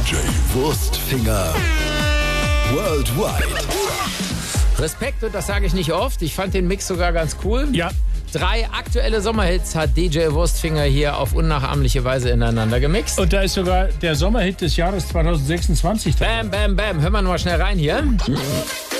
DJ Wurstfinger Worldwide. Respekt, und das sage ich nicht oft. Ich fand den Mix sogar ganz cool. Ja. 3 aktuelle Sommerhits hat DJ Wurstfinger hier auf unnachahmliche Weise ineinander gemixt. Und da ist sogar der Sommerhit des Jahres 2026 drin. Bam, bam, bam. Hören wir mal schnell rein hier.